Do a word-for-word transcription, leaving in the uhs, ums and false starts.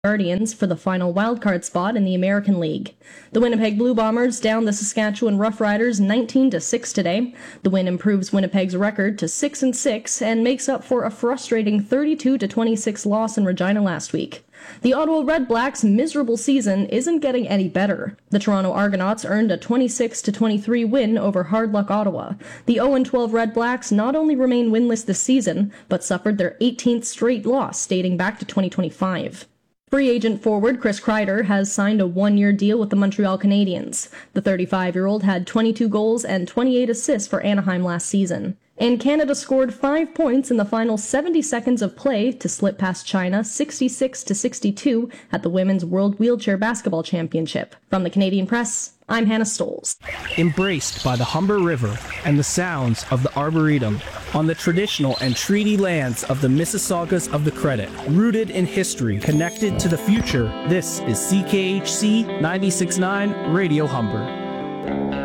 Guardians for the final wildcard spot in the American League. The Winnipeg Blue Bombers downed the Saskatchewan Roughriders nineteen to six today. The win improves Winnipeg's record to six and six and makes up for a frustrating thirty-two to twenty-six loss in Regina last week. The Ottawa Red Blacks' miserable season isn't getting any better. The Toronto Argonauts earned a twenty-six to twenty-three win over Hard Luck Ottawa. The oh and twelve Red Blacks not only remain winless this season, but suffered their eighteenth straight loss dating back to twenty twenty-five. Free agent forward Chris Kreider has signed a one-year deal with the Montreal Canadiens. The thirty-five-year-old had twenty-two goals and twenty-eight assists for Anaheim last season. And Canada scored five points in the final seventy seconds of play to slip past China sixty-six to sixty-two at the Women's World Wheelchair Basketball Championship. From the Canadian Press, I'm Hannah Stoles. Embraced by the Humber River and the sounds of the Arboretum, on the traditional and treaty lands of the Mississaugas of the Credit, rooted in history, connected to the future, this is C K H C ninety-six point nine Radio Humber.